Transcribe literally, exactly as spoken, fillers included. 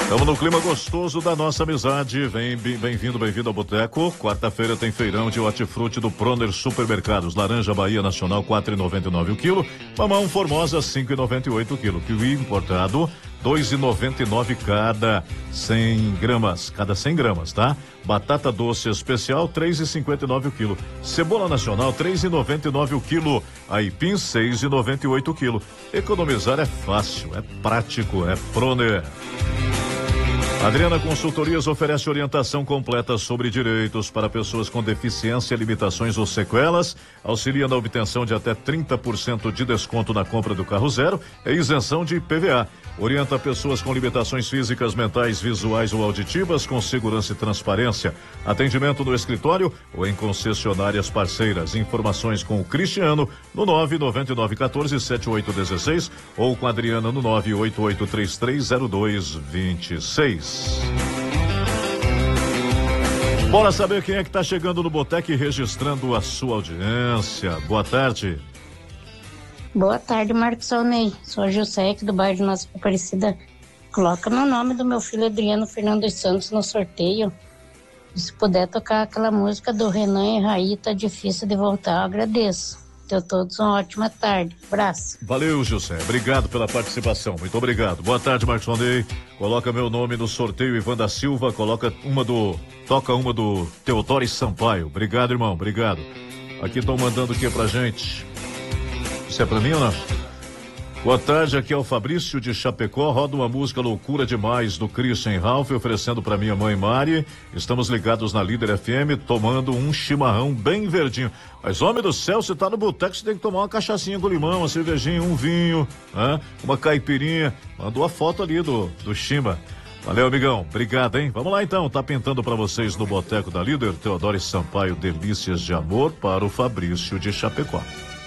Estamos no clima gostoso da nossa amizade. Vem, bem-vindo, bem-vindo ao Boteco. Quarta-feira tem feirão de hortifruti do Proner Supermercados. Laranja Bahia Nacional quatro reais e noventa e nove centavos o quilo. Mamão Formosa cinco reais e noventa e oito centavos o quilo. Kiwi importado dois reais e noventa e nove centavos cada cem gramas, cada cem gramas, tá? Batata doce especial três reais e cinquenta e nove centavos o quilo. Cebola nacional três reais e noventa e nove centavos o quilo. Aipim seis reais e noventa e oito centavos o quilo. Economizar é fácil, é prático, é Proner. Adriana Consultorias oferece orientação completa sobre direitos para pessoas com deficiência, limitações ou sequelas, auxilia na obtenção de até trinta por cento de desconto na compra do carro zero e isenção de I P V A. Orienta pessoas com limitações físicas, mentais, visuais ou auditivas com segurança e transparência. Atendimento no escritório ou em concessionárias parceiras. Informações com o Cristiano no nove nove nove um quatro sete oito um seis ou com a Adriana no nove oito oito três três zero dois dois seis. Bora saber quem é que está chegando no Boteco e registrando a sua audiência. Boa tarde. Boa tarde, Marcos Alnei. Sou a José aqui do bairro Nossa Aparecida. Coloca no nome do meu filho Adriano Fernando dos Santos no sorteio. E se puder tocar aquela música do Renan e Raí, tá difícil de voltar, eu agradeço. Tenham todos uma ótima tarde. Abraço. Valeu, José. Obrigado pela participação. Muito obrigado. Boa tarde, Marcos Alnei. Coloca meu nome no sorteio, Ivan da Silva. Coloca uma do... Toca uma do Teodoro Sampaio. Obrigado, irmão. Obrigado. Aqui estão mandando o que pra gente? Isso é pra mim ou não? Boa tarde, aqui é o Fabrício de Chapecó. Roda uma música Loucura Demais do Christian Ralph, oferecendo pra minha mãe Mari. Estamos ligados na Líder F M, tomando um chimarrão bem verdinho. Mas, homem do céu, você tá no boteco, você tem que tomar uma cachaçinha com limão, uma cervejinha, um vinho, hein? Uma caipirinha. Mandou a foto ali do, do chima. Valeu, amigão. Obrigado, hein? Vamos lá, então. Tá pintando pra vocês no Boteco da Líder, Teodoro Sampaio, Delícias de Amor, para o Fabrício de Chapecó.